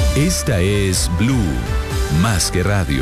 Esta es Blue, más que radio.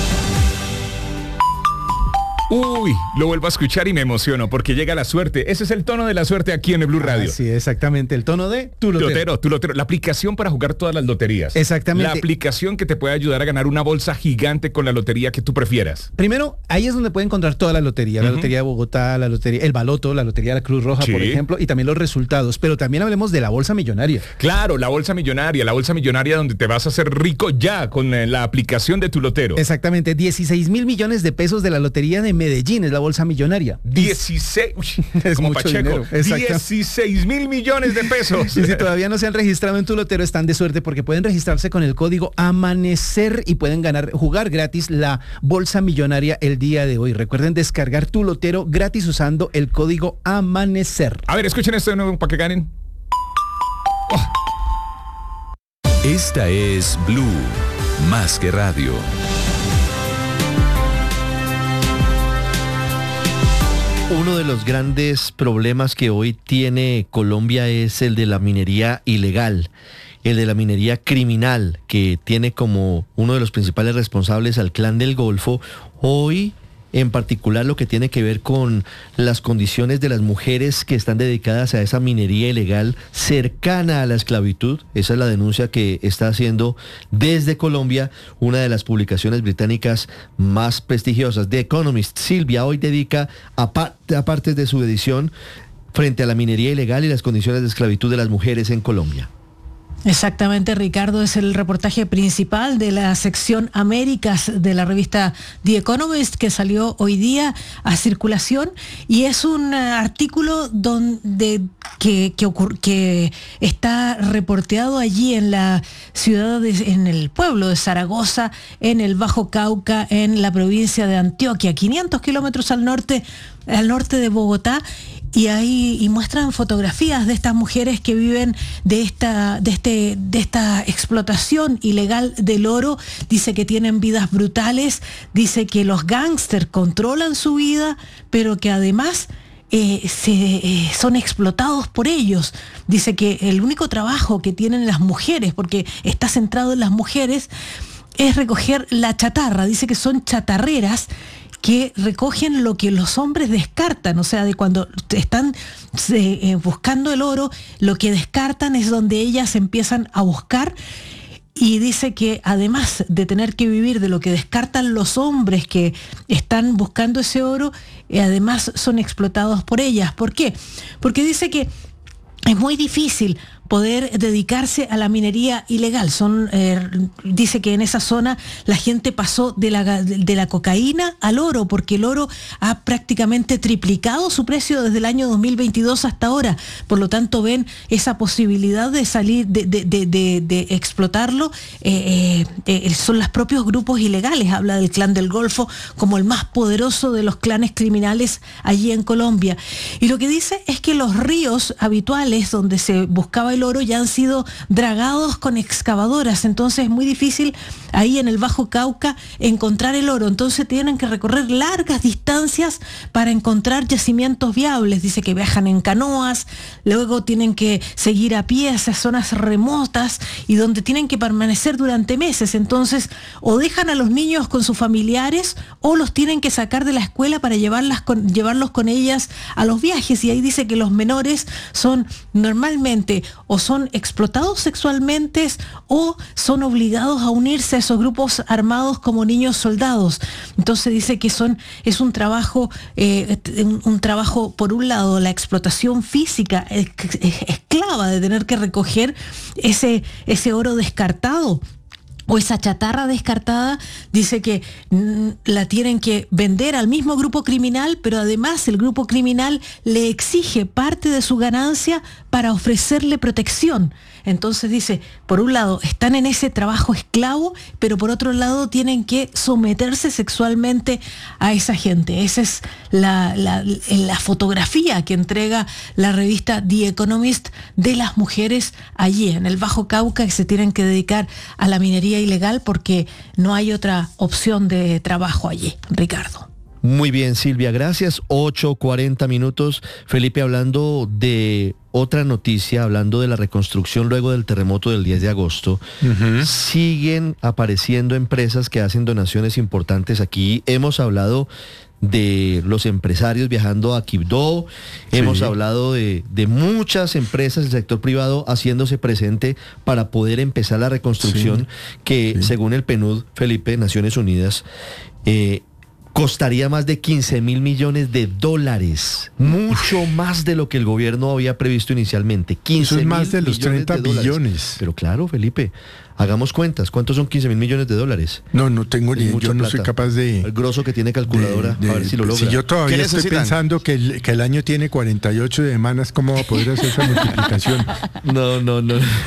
Uy, lo vuelvo a escuchar y me emociono porque llega la suerte. Ese es el tono de la suerte aquí en el Blue Radio. Sí, exactamente. El tono de Tu Lotero. Tu Lotero. La aplicación para jugar todas las loterías. Exactamente. La aplicación que te puede ayudar a ganar una bolsa gigante con la lotería que tú prefieras. Primero, ahí es donde puede encontrar toda la lotería. La lotería de Bogotá, la lotería, el Baloto, la lotería de la Cruz Roja, por ejemplo, y también los resultados. Pero también hablemos de la bolsa millonaria. Claro, la bolsa millonaria donde te vas a hacer rico ya con la aplicación de Tu Lotero. Exactamente. 16,000 millones de pesos de la lotería de Medellín es la bolsa millonaria. 16, es como mucho Pacheco, dinero. 16,000 millones de pesos. Y si todavía no se han registrado en Tu Lotero, están de suerte porque pueden registrarse con el código Amanecer y pueden jugar gratis la bolsa millonaria el día de hoy. Recuerden descargar Tu Lotero gratis usando el código Amanecer. A ver, escuchen esto de nuevo para que ganen. Esta es Blue, más que radio. Uno de los grandes problemas que hoy tiene Colombia es el de la minería ilegal, el de la minería criminal, que tiene como uno de los principales responsables al Clan del Golfo. Hoy, en particular, lo que tiene que ver con las condiciones de las mujeres que están dedicadas a esa minería ilegal cercana a la esclavitud. Esa es la denuncia que está haciendo desde Colombia una de las publicaciones británicas más prestigiosas, The Economist. Silvia hoy dedica a partes de su edición frente a la minería ilegal y las condiciones de esclavitud de las mujeres en Colombia. Exactamente, Ricardo, es el reportaje principal de la sección Américas de la revista The Economist que salió hoy día a circulación y es un artículo que está reporteado allí en la ciudad, en el pueblo de Zaragoza, en el Bajo Cauca, en la provincia de Antioquia, 500 kilómetros al norte de Bogotá. Y muestran fotografías de estas mujeres que viven de esta explotación ilegal del oro. Dice que tienen vidas brutales, dice que los gángsters controlan su vida, pero que además son explotados por ellos. Dice que el único trabajo que tienen las mujeres, porque está centrado en las mujeres, es recoger la chatarra. Dice que son chatarreras que recogen lo que los hombres descartan, o sea, de cuando están buscando el oro, lo que descartan es donde ellas empiezan a buscar. Y dice que además de tener que vivir de lo que descartan los hombres que están buscando ese oro, además son explotados por ellas. ¿Por qué? Porque dice que es muy difícil poder dedicarse a la minería ilegal. Dice que en esa zona la gente pasó de la cocaína al oro, porque el oro ha prácticamente triplicado su precio desde el año 2022 hasta ahora. Por lo tanto, ven esa posibilidad de salir, de explotarlo. Son los propios grupos ilegales. Habla del Clan del Golfo como el más poderoso de los clanes criminales allí en Colombia. Y lo que dice es que los ríos habituales donde se buscaba el oro ya han sido dragados con excavadoras, entonces es muy difícil ahí en el Bajo Cauca encontrar el oro, entonces tienen que recorrer largas distancias para encontrar yacimientos viables. Dice que viajan en canoas, luego tienen que seguir a pie a esas zonas remotas y donde tienen que permanecer durante meses, entonces o dejan a los niños con sus familiares o los tienen que sacar de la escuela para llevarlos con ellas a los viajes. Y ahí dice que los menores son normalmente o son explotados sexualmente o son obligados a unirse a esos grupos armados como niños soldados. Entonces dice que es un trabajo, por un lado, la explotación física esclava de tener que recoger ese oro descartado o esa chatarra descartada. Dice que la tienen que vender al mismo grupo criminal, pero además el grupo criminal le exige parte de su ganancia para ofrecerle protección. Entonces dice, por un lado, están en ese trabajo esclavo, pero por otro lado tienen que someterse sexualmente a esa gente. Esa es la fotografía que entrega la revista The Economist de las mujeres allí en el Bajo Cauca que se tienen que dedicar a la minería ilegal porque no hay otra opción de trabajo allí, Ricardo. Muy bien, Silvia, gracias. 8:40 minutos. Felipe, hablando de otra noticia, hablando de la reconstrucción luego del terremoto del 10 de agosto, siguen apareciendo empresas que hacen donaciones importantes aquí. Hemos hablado de los empresarios viajando a Quibdó, hemos hablado de muchas empresas del sector privado haciéndose presente para poder empezar la reconstrucción que, según el PNUD, Felipe, Naciones Unidas, costaría más de 15.000 millones de dólares, mucho más de lo que el gobierno había previsto inicialmente. 15.000 Eso es más de los 30 billones. Pero claro, Felipe, hagamos cuentas. ¿Cuántos son 15.000 millones de dólares? No tengo ni idea. Yo no soy capaz de... El grosso que tiene calculadora, a ver si lo logra. Si yo todavía estoy pensando que el año tiene 48 semanas, ¿cómo va a poder hacer esa multiplicación? No.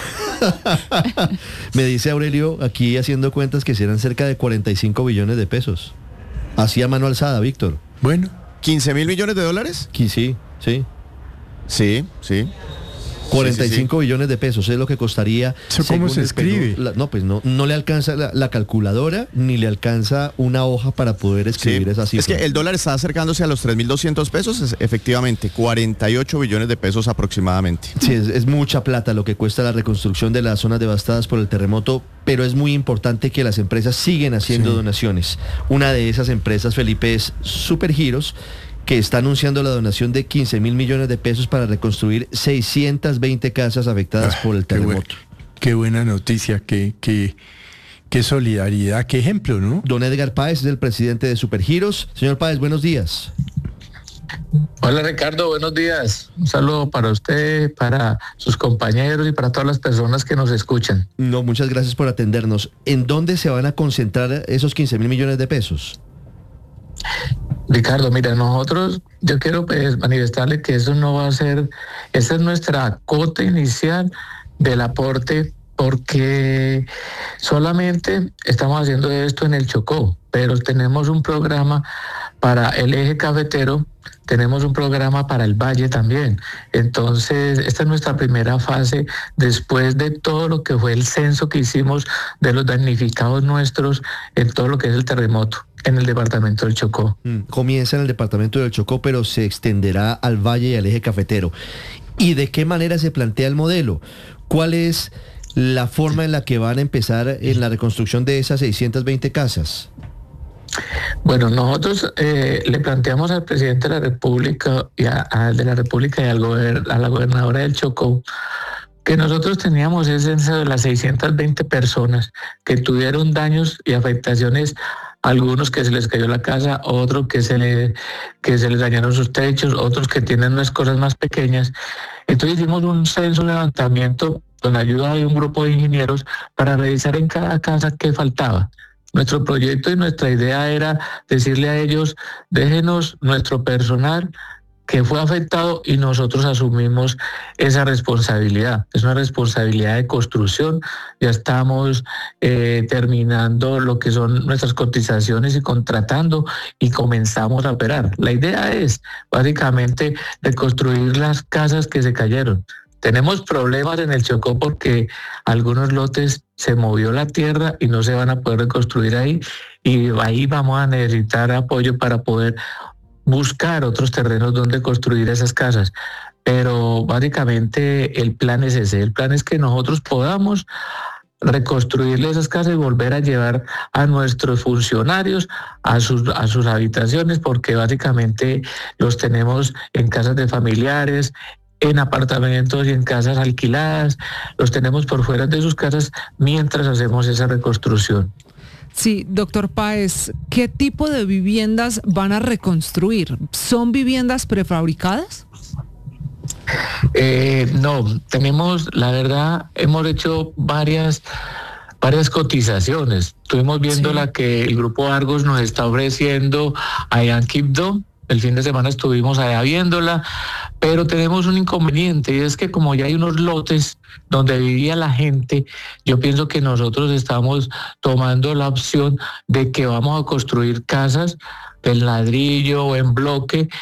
Me dice Aurelio, aquí haciendo cuentas, que serán cerca de 45 billones de pesos. Así a mano alzada, Víctor. Bueno. ¿15.000 millones de dólares? Sí. 45 billones de pesos es lo que costaría. ¿Eso cómo se escribe? No le alcanza la calculadora, ni le alcanza una hoja para poder escribir esa cifra. Es que el dólar está acercándose a los 3.200 pesos, efectivamente, 48 billones de pesos aproximadamente. Sí, es mucha plata lo que cuesta la reconstrucción de las zonas devastadas por el terremoto, pero es muy importante que las empresas siguen haciendo donaciones. Una de esas empresas, Felipe, es Supergiros, que está anunciando la donación de 15.000 millones de pesos para reconstruir 620 casas afectadas por el terremoto. Qué buena noticia, qué solidaridad, qué ejemplo, ¿no? Don Edgar Páez es el presidente de Supergiros. Señor Páez, buenos días. Hola Ricardo, buenos días. Un saludo para usted, para sus compañeros y para todas las personas que nos escuchan. No, muchas gracias por atendernos. ¿En dónde se van a concentrar esos 15.000 millones de pesos? Ricardo, mira, yo quiero manifestarle que eso no va a ser, esa es nuestra cuota inicial del aporte, porque solamente estamos haciendo esto en el Chocó, pero tenemos un programa para el eje cafetero, tenemos un programa para el Valle también. Entonces, esta es nuestra primera fase después de todo lo que fue el censo que hicimos de los damnificados nuestros en todo lo que es el terremoto en el departamento del Chocó. Comienza en el departamento del Chocó, pero se extenderá al Valle y al eje cafetero. ¿Y de qué manera se plantea el modelo? ¿Cuál es la forma en la que van a empezar en la reconstrucción de esas 620 casas? Bueno, nosotros le planteamos al presidente de la República y al de la República y a la gobernadora del Chocó que nosotros teníamos ese censo de las 620 personas que tuvieron daños y afectaciones, algunos que se les cayó la casa, otros que se les dañaron sus techos, otros que tienen unas cosas más pequeñas. Entonces hicimos un censo, un levantamiento con la ayuda de un grupo de ingenieros para revisar en cada casa qué faltaba. Nuestro proyecto y nuestra idea era decirle a ellos, déjenos nuestro personal que fue afectado y nosotros asumimos esa responsabilidad. Es una responsabilidad de construcción. Ya estamos terminando lo que son nuestras cotizaciones y contratando y comenzamos a operar. La idea es básicamente reconstruir las casas que se cayeron. Tenemos problemas en el Chocó porque algunos lotes se movió la tierra y no se van a poder reconstruir ahí, y ahí vamos a necesitar apoyo para poder buscar otros terrenos donde construir esas casas. Pero básicamente el plan es ese, el plan es que nosotros podamos reconstruirle esas casas y volver a llevar a nuestros funcionarios a sus habitaciones, porque básicamente los tenemos en casas de familiares, en apartamentos y en casas alquiladas, los tenemos por fuera de sus casas mientras hacemos esa reconstrucción. Sí, doctor Páez, ¿qué tipo de viviendas van a reconstruir? ¿Son viviendas prefabricadas? No, tenemos, la verdad, hemos hecho varias cotizaciones. Estuvimos viendo la que el Grupo Argos nos está ofreciendo allá en Quibdó. El fin de semana estuvimos allá viéndola, pero tenemos un inconveniente, y es que como ya hay unos lotes donde vivía la gente, yo pienso que nosotros estamos tomando la opción de que vamos a construir casas en ladrillo o en bloque,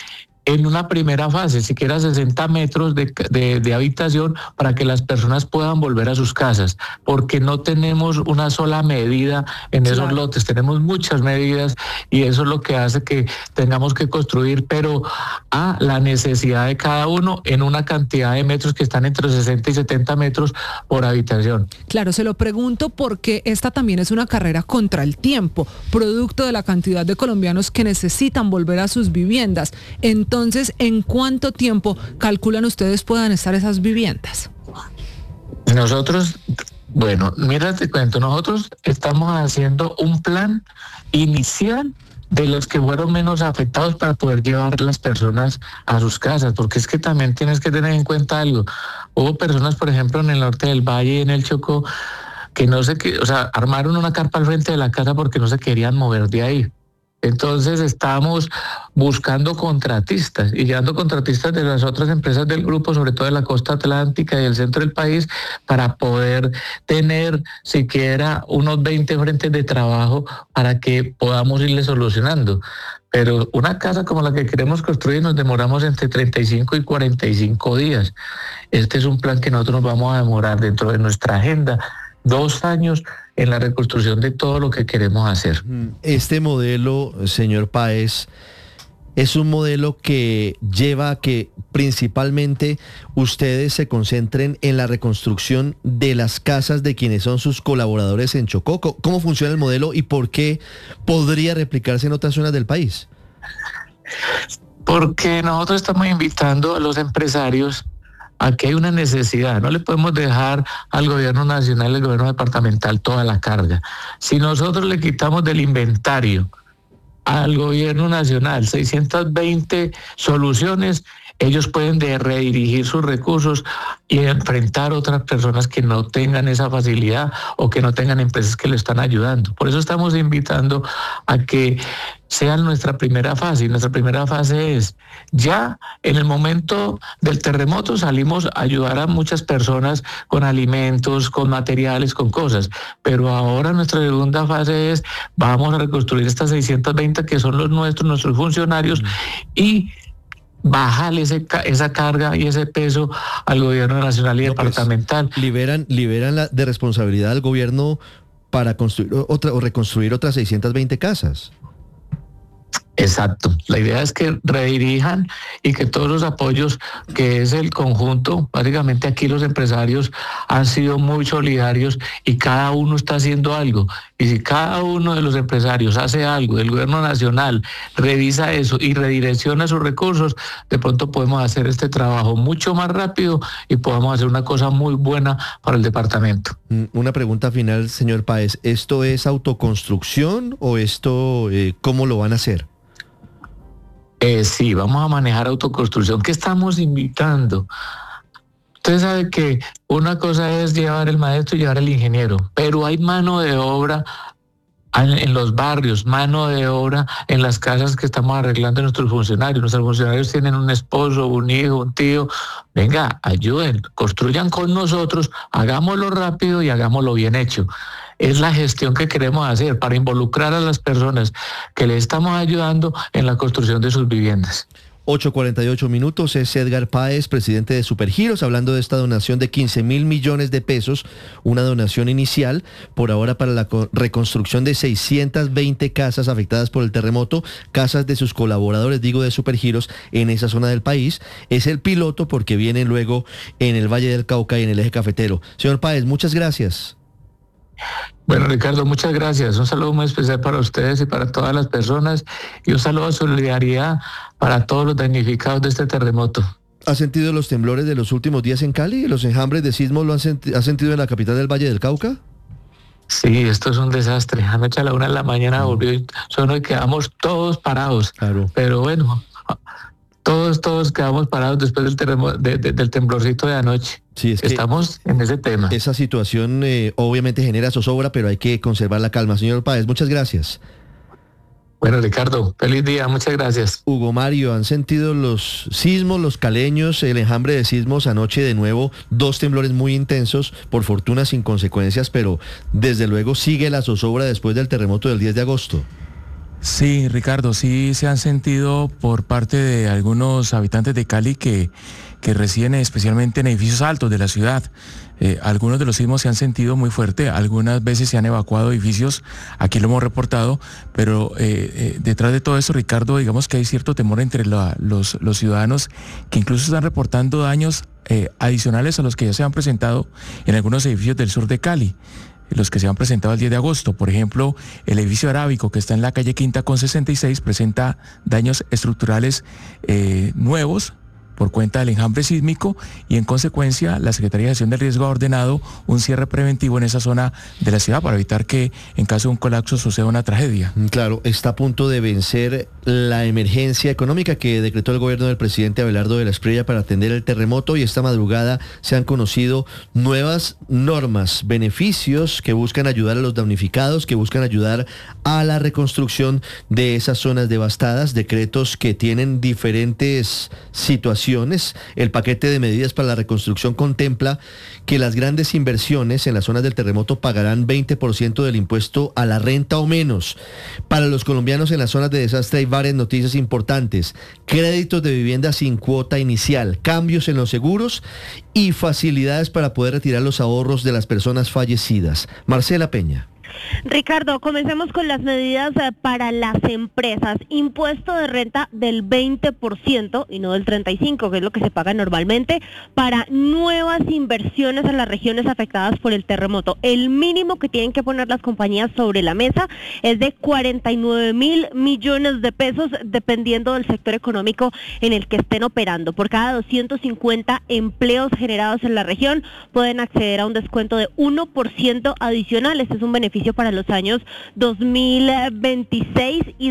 en una primera fase, siquiera 60 metros de habitación para que las personas puedan volver a sus casas, porque no tenemos una sola medida en esos lotes, tenemos muchas medidas y eso es lo que hace que tengamos que construir, pero a la necesidad de cada uno en una cantidad de metros que están entre 60 y 70 metros por habitación. Claro, se lo pregunto porque esta también es una carrera contra el tiempo, producto de la cantidad de colombianos que necesitan volver a sus viviendas. Entonces, ¿en cuánto tiempo calculan ustedes puedan estar esas viviendas? Nosotros, bueno, mira, te cuento, nosotros estamos haciendo un plan inicial de los que fueron menos afectados para poder llevar las personas a sus casas, porque es que también tienes que tener en cuenta algo. Hubo personas, por ejemplo, en el norte del Valle y en el Chocó, que armaron una carpa al frente de la casa porque no se querían mover de ahí. Entonces estábamos buscando contratistas y llevando contratistas de las otras empresas del grupo, sobre todo de la costa atlántica y del centro del país, para poder tener siquiera unos 20 frentes de trabajo para que podamos irle solucionando. Pero una casa como la que queremos construir nos demoramos entre 35 y 45 días. Este es un plan que nosotros nos vamos a demorar dentro de nuestra agenda 2 años en la reconstrucción de todo lo que queremos hacer. Este modelo, señor Páez, es un modelo que lleva a que principalmente ustedes se concentren en la reconstrucción de las casas de quienes son sus colaboradores en Chocó. ¿Cómo funciona el modelo y por qué podría replicarse en otras zonas del país? Porque nosotros estamos invitando a los empresarios a que hay una necesidad. No le podemos dejar al gobierno nacional y al gobierno departamental toda la carga. Si nosotros le quitamos del inventario al gobierno nacional 620 soluciones, ellos pueden redirigir sus recursos y enfrentar otras personas que no tengan esa facilidad o que no tengan empresas que le están ayudando. Por eso estamos invitando a que sea nuestra primera fase. Y nuestra primera fase es, ya en el momento del terremoto salimos a ayudar a muchas personas con alimentos, con materiales, con cosas. Pero ahora nuestra segunda fase es, vamos a reconstruir estas 620 que son los nuestros funcionarios y bajarle esa carga y ese peso al gobierno nacional y departamental. Liberan de responsabilidad al gobierno para construir o reconstruir otras 620 casas. Exacto. La idea es que redirijan y que todos los apoyos, que es el conjunto, básicamente aquí los empresarios han sido muy solidarios y cada uno está haciendo algo. Y si cada uno de los empresarios hace algo, el gobierno nacional revisa eso y redirecciona sus recursos, de pronto podemos hacer este trabajo mucho más rápido y podemos hacer una cosa muy buena para el departamento. Una pregunta final, señor Páez. ¿Esto es autoconstrucción o esto cómo lo van a hacer? Sí, vamos a manejar autoconstrucción. ¿Qué estamos invitando? Usted sabe que una cosa es llevar el maestro y llevar el ingeniero, pero hay mano de obra en los barrios, mano de obra en las casas que estamos arreglando a nuestros funcionarios. Nuestros funcionarios tienen un esposo, un hijo, un tío. Venga, ayuden, construyan con nosotros, hagámoslo rápido y hagámoslo bien hecho. Es la gestión que queremos hacer para involucrar a las personas que le estamos ayudando en la construcción de sus viviendas. 8:48 minutos, es Edgar Páez, presidente de Supergiros, hablando de esta donación de 15.000 millones de pesos, una donación inicial, por ahora para la reconstrucción de 620 casas afectadas por el terremoto, casas de sus colaboradores, digo, de Supergiros, en esa zona del país. Es el piloto porque viene luego en el Valle del Cauca y en el Eje Cafetero. Señor Páez, muchas gracias. Bueno, Ricardo, muchas gracias. Un saludo muy especial para ustedes y para todas las personas y un saludo de solidaridad para todos los damnificados de este terremoto. ¿Ha sentido los temblores de los últimos días en Cali? ¿Los enjambres de sismos lo ha sentido en la capital del Valle del Cauca? Sí, esto es un desastre. Anoche a la 1 de la mañana volvió y quedamos todos parados. Claro. Pero bueno, todos quedamos parados después del terremoto, del temblorcito de anoche. Sí, es que estamos en ese tema. Esa situación obviamente genera zozobra, pero hay que conservar la calma. Señor Páez, muchas gracias. Bueno, Ricardo, feliz día, muchas gracias. Hugo Mario, ¿han sentido los sismos, los caleños, el enjambre de sismos? Anoche de nuevo 2 temblores muy intensos, por fortuna sin consecuencias, pero desde luego sigue la zozobra después del terremoto del 10 de agosto. Sí, Ricardo, sí se han sentido por parte de algunos habitantes de Cali que residen especialmente en edificios altos de la ciudad. Algunos de los sismos se han sentido muy fuerte, algunas veces se han evacuado edificios, aquí lo hemos reportado, pero detrás de todo eso, Ricardo, digamos que hay cierto temor entre los ciudadanos que incluso están reportando daños adicionales a los que ya se han presentado en algunos edificios del sur de Cali, los que se han presentado el 10 de agosto. Por ejemplo, el edificio Arábico, que está en la calle Quinta con 66, presenta daños estructurales nuevos por cuenta del enjambre sísmico y en consecuencia la Secretaría de Gestión del Riesgo ha ordenado un cierre preventivo en esa zona de la ciudad para evitar que en caso de un colapso suceda una tragedia. Claro, está a punto de vencer la emergencia económica que decretó el gobierno del presidente Abelardo de la Espriella para atender el terremoto y esta madrugada se han conocido nuevas normas, beneficios que buscan ayudar a los damnificados, que buscan ayudar a la reconstrucción de esas zonas devastadas, decretos que tienen diferentes situaciones. El paquete de medidas para la reconstrucción contempla que las grandes inversiones en las zonas del terremoto pagarán 20% del impuesto a la renta o menos. Para los colombianos en las zonas de desastre hay varias noticias importantes: créditos de vivienda sin cuota inicial, cambios en los seguros y facilidades para poder retirar los ahorros de las personas fallecidas. Marcela Peña. Ricardo, comencemos con las medidas para las empresas. Impuesto de renta del 20% y no del 35%, que es lo que se paga normalmente, para nuevas inversiones en las regiones afectadas por el terremoto. El mínimo que tienen que poner las compañías sobre la mesa es de 49.000 millones de pesos, dependiendo del sector económico en el que estén operando. Por cada 250 empleos generados en la región, pueden acceder a un descuento de 1% adicional. Este es un beneficio para los años 2026 y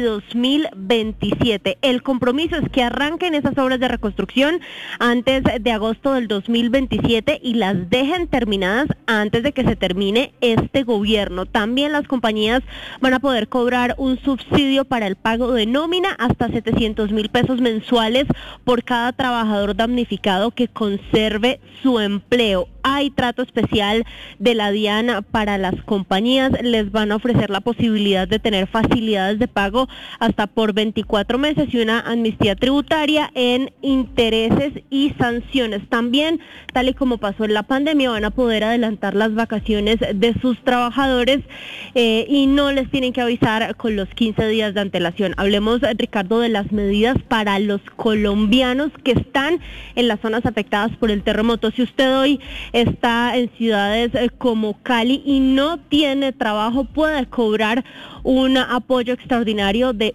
2027. El compromiso es que arranquen esas obras de reconstrucción antes de agosto del 2027 y las dejen terminadas antes de que se termine este gobierno. También las compañías van a poder cobrar un subsidio para el pago de nómina hasta 700.000 pesos mensuales por cada trabajador damnificado que conserve su empleo. Hay trato especial de la DIAN para las compañías. Les van a ofrecer la posibilidad de tener facilidades de pago hasta por 24 meses y una amnistía tributaria en intereses y sanciones. También, tal y como pasó en la pandemia, van a poder adelantar las vacaciones de sus trabajadores y no les tienen que avisar con los 15 días de antelación. Hablemos, Ricardo, de las medidas para los colombianos que están en las zonas afectadas por el terremoto. Si usted hoy está en ciudades como Cali y no tiene trabajo, puede cobrar un apoyo extraordinario de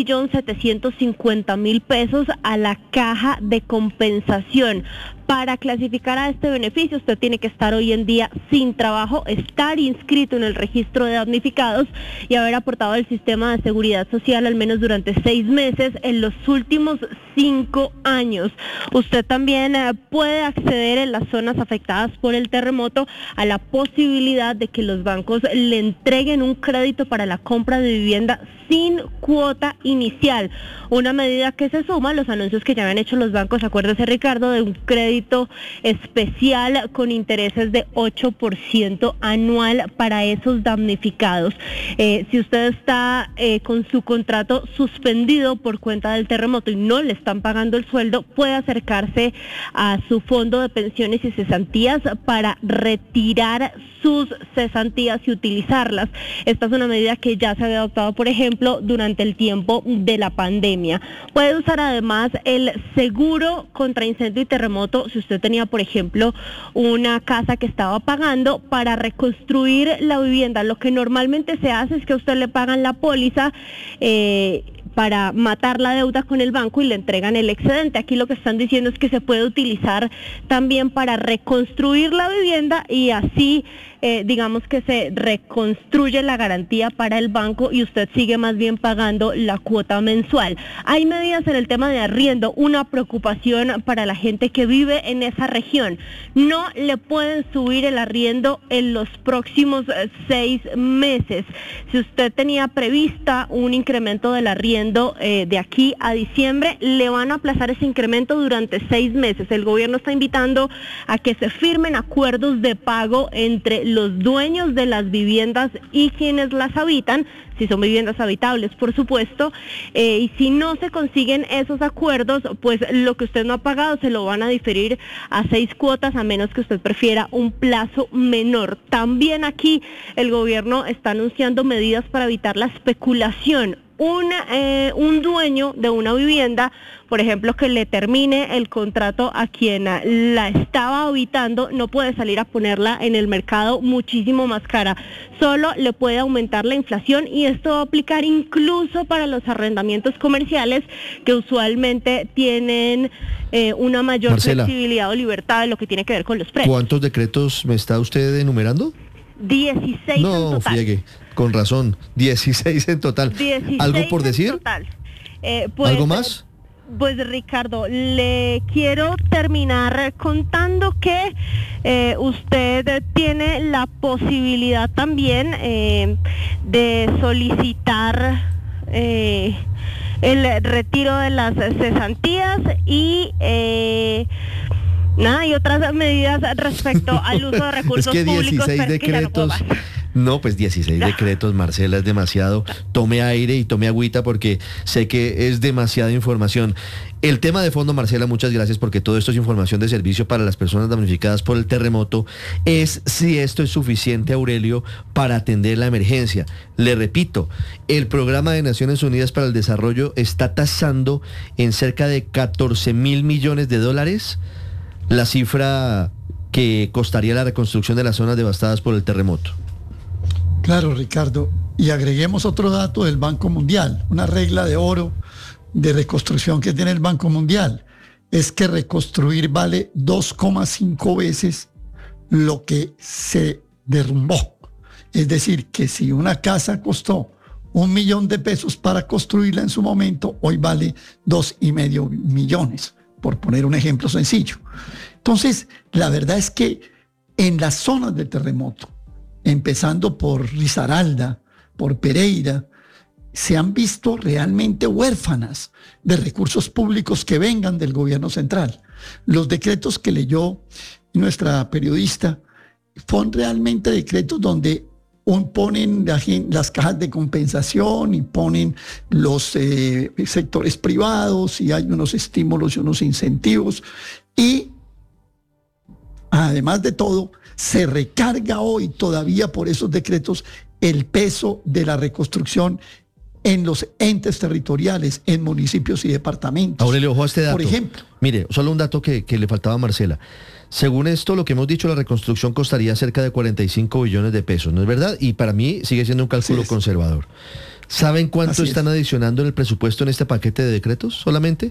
1.750.000 pesos a la caja de compensación. Para clasificar a este beneficio, usted tiene que estar hoy en día sin trabajo, estar inscrito en el registro de damnificados y haber aportado al sistema de seguridad social al menos durante 6 meses en los últimos 5 años. Usted también puede acceder en las zonas afectadas por el terremoto a la posibilidad de que los bancos le entreguen un crédito para la compra de vivienda sin cuota inicial, una medida que se suma a los anuncios que ya habían hecho los bancos. Acuérdese, Ricardo, de un crédito especial con intereses de 8% anual para esos damnificados. Si usted está con su contrato suspendido por cuenta del terremoto y no le están pagando el sueldo, puede acercarse a su fondo de pensiones y cesantías para retirar sus cesantías y utilizarlas. Esta es una medida que ya se había adoptado, por ejemplo, durante el tiempo de la pandemia. Puede usar además el seguro contra incendio y terremoto si usted tenía, por ejemplo, una casa que estaba pagando para reconstruir la vivienda. Lo que normalmente se hace es que a usted le pagan la póliza para matar la deuda con el banco y le entregan el excedente. Aquí lo que están diciendo es que se puede utilizar también para reconstruir la vivienda y así digamos que se reconstruye la garantía para el banco y usted sigue más bien pagando la cuota mensual. Hay medidas en el tema de arriendo, una preocupación para la gente que vive en esa región. No le pueden subir el arriendo en los próximos 6 meses. Si usted tenía prevista un incremento del arriendo recibiendo de aquí a diciembre. Le van a aplazar ese incremento durante 6 meses. El gobierno está invitando a que se firmen acuerdos de pago entre los dueños de las viviendas y quienes las habitan, si son viviendas habitables, por supuesto, y si no se consiguen esos acuerdos, pues lo que usted no ha pagado se lo van a diferir a 6 cuotas, a menos que usted prefiera un plazo menor. También aquí el gobierno está anunciando medidas para evitar la especulación. Un dueño de una vivienda, por ejemplo, que le termine el contrato a quien la estaba habitando, no puede salir a ponerla en el mercado muchísimo más cara. Solo le puede aumentar la inflación, y esto va a aplicar incluso para los arrendamientos comerciales, que usualmente tienen una mayor Marcela, flexibilidad o libertad de lo que tiene que ver con los precios. ¿Cuántos decretos me está usted enumerando? 16 en total. No, friegue, con razón, 16 en total. 16 ¿Algo por decir? Total. ¿Algo más? Pues Ricardo, le quiero terminar contando que usted tiene la posibilidad también de solicitar el retiro de las cesantías y y otras medidas respecto al uso de recursos es que públicos. 16 decretos. No, pues 16 decretos, Marcela, es demasiado. Tome aire y tome agüita, porque sé que es demasiada información. El tema de fondo, Marcela, muchas gracias, porque todo esto es información de servicio para las personas damnificadas por el terremoto, es si esto es suficiente, Aurelio, para atender la emergencia. Le repito, el Programa de Naciones Unidas para el Desarrollo está tasando en cerca de 14.000 millones de dólares la cifra que costaría la reconstrucción de las zonas devastadas por el terremoto. Claro, Ricardo, y agreguemos otro dato del Banco Mundial, una regla de oro de reconstrucción que tiene el Banco Mundial, es que reconstruir vale 2,5 veces lo que se derrumbó. Es decir, que si una casa costó $1 millón para construirla en su momento, hoy vale 2,5 millones, por poner un ejemplo sencillo. Entonces, la verdad es que en las zonas del terremoto, empezando por Risaralda, por Pereira, se han visto realmente huérfanas de recursos públicos que vengan del gobierno central. Los decretos que leyó nuestra periodista fueron realmente decretos donde ponen las cajas de compensación y ponen los sectores privados, y hay unos estímulos y unos incentivos, y además de todo, se recarga hoy todavía por esos decretos el peso de la reconstrucción en los entes territoriales, en municipios y departamentos. Aurelio, ojo a este dato. Por ejemplo. Mire, solo un dato que le faltaba a Marcela. Según esto, lo que hemos dicho, la reconstrucción costaría cerca de 45 billones de pesos, ¿no es verdad? Y para mí sigue siendo un cálculo conservador. ¿Saben cuánto están adicionando en el presupuesto en este paquete de decretos? Solamente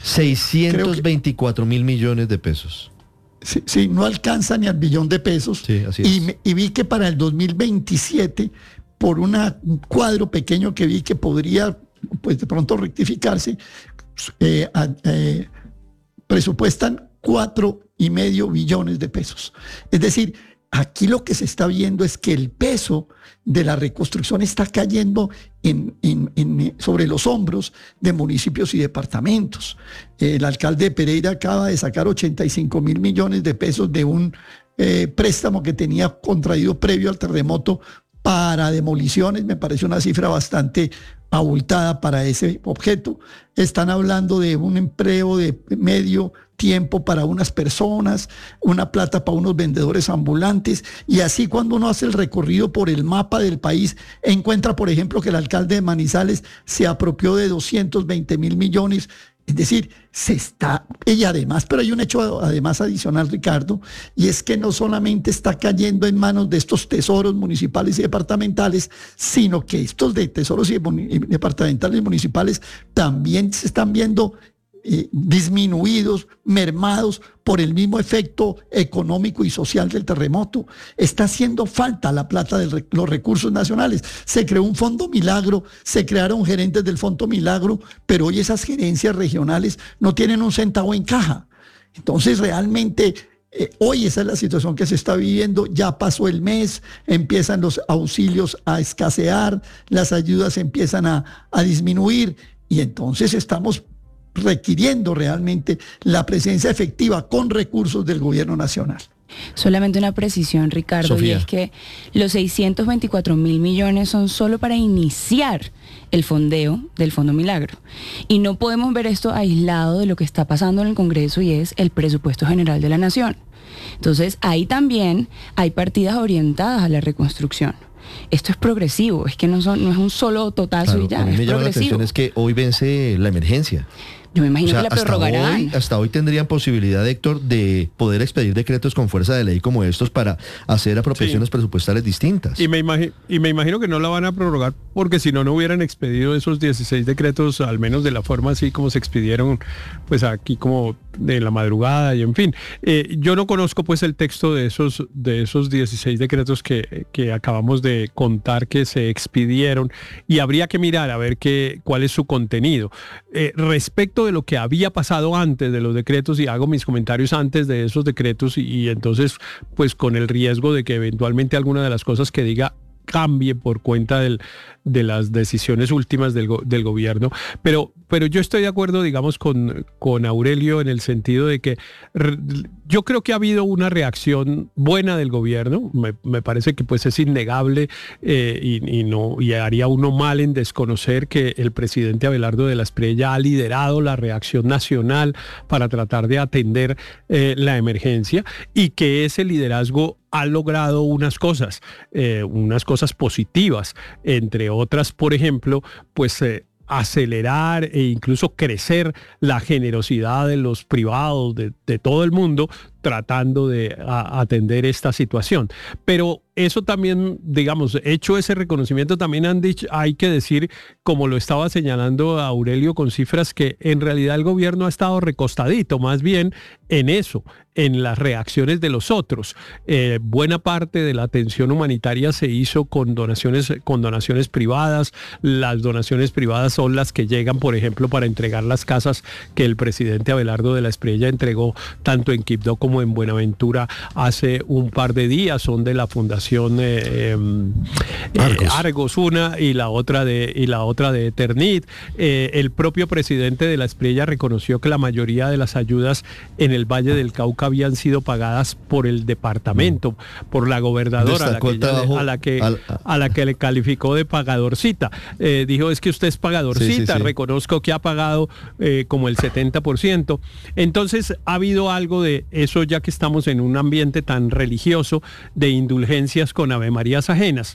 624 mil millones de pesos. Sí, no alcanza ni al billón de pesos. Sí, así es. Y vi que para el 2027, por un cuadro pequeño que vi que podría, pues de pronto rectificarse, presupuestan 4,5 billones de pesos. Es decir, aquí lo que se está viendo es que el peso de la reconstrucción está cayendo sobre los hombros de municipios y departamentos. El alcalde de Pereira acaba de sacar 85 mil millones de pesos de un préstamo que tenía contraído previo al terremoto para demoliciones. Me parece una cifra bastante abultada para ese objeto. Están hablando de un empleo de medio tiempo para unas personas, una plata para unos vendedores ambulantes, y así cuando uno hace el recorrido por el mapa del país, encuentra, por ejemplo, que el alcalde de Manizales se apropió de 220 mil millones. Es decir, y además, pero hay un hecho además adicional, Ricardo, y es que no solamente está cayendo en manos de estos tesoros municipales y departamentales, sino que estos de tesoros y departamentales y municipales también se están viendo disminuidos, mermados por el mismo efecto económico y social del terremoto. Está haciendo falta la plata de los recursos nacionales. Se creó un fondo milagro, se crearon gerentes del fondo milagro, pero hoy esas gerencias regionales no tienen un centavo en caja. Entonces realmente hoy esa es la situación que se está viviendo. Ya pasó el mes, empiezan los auxilios a escasear, las ayudas empiezan a disminuir. y entonces estamos requiriendo realmente la presencia efectiva con recursos del gobierno nacional. Solamente una precisión, Ricardo, Sofía. y es que los 624.000 millones son solo para iniciar el fondeo del Fondo Milagro. Y no podemos ver esto aislado de lo que está pasando en el Congreso y es el presupuesto general de la Nación. Entonces, ahí también hay partidas orientadas a la reconstrucción. Esto es progresivo, es que no es un solo totazo Claro, y ya, a mí es me llama la progresivo. atención es que hoy vence la emergencia. Yo me imagino O sea, que la prorrogarán. hasta hoy tendrían posibilidad, Héctor, de poder expedir decretos con fuerza de ley como estos para hacer apropiaciones presupuestales distintas. Y me imagino que no la van a prorrogar porque si no, no hubieran expedido esos 16 decretos, al menos de la forma así como se expidieron, pues aquí como de la madrugada y en fin. Yo no conozco pues el texto de esos 16 decretos que acabamos de contar que se expidieron y habría que mirar a ver cuál es su contenido. Respecto de lo que había pasado antes de los decretos, y hago mis comentarios antes de esos decretos y entonces pues con el riesgo de que eventualmente alguna de las cosas que diga cambie por cuenta de las decisiones últimas del gobierno, pero yo estoy de acuerdo, digamos, con Aurelio en el sentido de que yo creo que ha habido una reacción buena del gobierno. Me parece que pues es innegable y haría uno mal en desconocer que el presidente Abelardo de la Espriella ha liderado la reacción nacional para tratar de atender la emergencia y que ese liderazgo ha logrado unas cosas positivas, entre otras, por ejemplo, pues acelerar e incluso crecer la generosidad de los privados de todo el mundo tratando de atender esta situación. Pero eso también, digamos, hecho ese reconocimiento, también hay que decir, como lo estaba señalando Aurelio con cifras, que en realidad el gobierno ha estado recostadito más bien en eso, en las reacciones de los otros. Buena parte de la atención humanitaria se hizo con donaciones privadas. Las donaciones privadas son las que llegan, por ejemplo, para entregar las casas que el presidente Abelardo de la Espriella entregó tanto en Quibdó como en Buenaventura hace un par de días. Son de la Fundación Argos una y la otra de Eternit. El propio presidente de la Espriella reconoció que la mayoría de las ayudas en el Valle del Cauca habían sido pagadas por el departamento, por la gobernadora, a la que le calificó de pagadorcita. Dijo, es que usted es pagadorcita, sí. Reconozco que ha pagado como el 70%. Entonces ha habido algo de eso, ya que estamos en un ambiente tan religioso, de indulgencias con avemarías ajenas.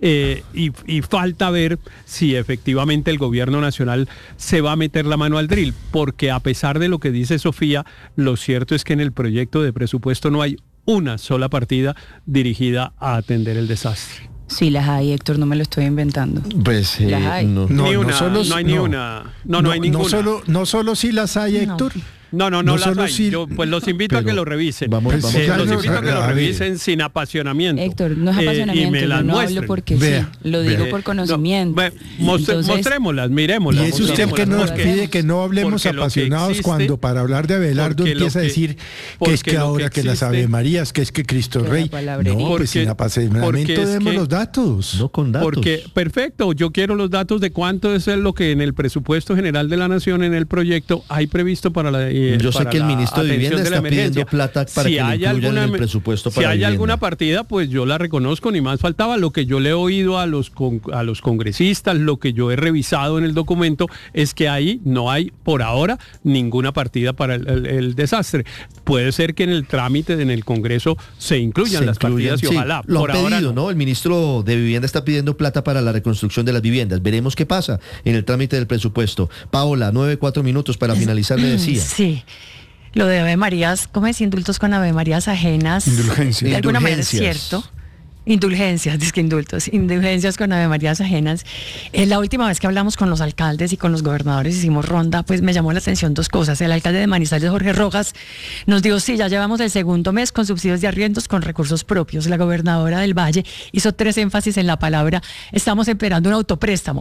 Y falta ver si efectivamente el gobierno nacional se va a meter la mano al drill, porque a pesar de lo que dice Sofía, lo cierto es que en el proyecto de presupuesto no hay una sola partida dirigida a atender el desastre. Sí, las hay, Héctor, no me lo estoy inventando. Pues las hay. No hay ninguna. No solo sí las hay, Héctor. No las hay. Yo pues los invito a que lo revisen. Los invito a que lo revisen sin apasionamiento. Héctor, no es apasionamiento, y me las yo no muestren. hablo porque sí, lo digo por conocimiento. Mostrémoslas, miremoslas. Y es usted que nos pide que no hablemos apasionados cuando para hablar de Abelardo empieza a decir que es que ahora que las Ave Marías, que es que Cristo Rey. No, pues sin apasionamiento demos los datos. No con datos. Porque, perfecto, yo quiero los datos de cuánto es lo que en el presupuesto general de la Nación, en el proyecto, hay previsto para la yo sé que el ministro de Vivienda está pidiendo plata para que lo incluyan en el presupuesto para si hay vivienda. alguna partida, pues yo la reconozco, ni más faltaba. Lo que yo le he oído a los congresistas, lo que yo he revisado en el documento, es que ahí no hay por ahora ninguna partida para el desastre. Puede ser que en el trámite en el Congreso se incluyan las partidas y ojalá. Lo por han pedido, ahora ¿no? El ministro de Vivienda está pidiendo plata para la reconstrucción de las viviendas. Veremos qué pasa en el trámite del presupuesto. Paola, 9:04 minutos para finalizar, me decía. Sí. Lo de Ave Marías, ¿cómo es? Indultos con Ave Marías ajenas. Indulgencias. De alguna manera es cierto. Indulgencias con Ave Marías ajenas. La última vez que hablamos con los alcaldes y con los gobernadores, hicimos ronda, pues me llamó la atención dos cosas. El alcalde de Manizales, Jorge Rojas, nos dijo, sí, ya llevamos el segundo mes con subsidios de arriendos con recursos propios. La gobernadora del Valle hizo 3 énfasis en la palabra, estamos esperando un autopréstamo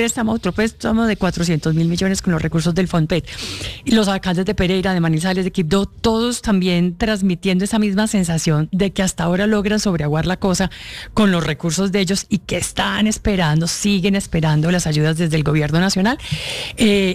de 400.000 millones con los recursos del Fonpet. Y los alcaldes de Pereira, de Manizales, de Quibdó, todos también transmitiendo esa misma sensación de que hasta ahora logran sobreaguar la cosa cuenta con los recursos de ellos y que están esperando, siguen esperando las ayudas desde el gobierno nacional.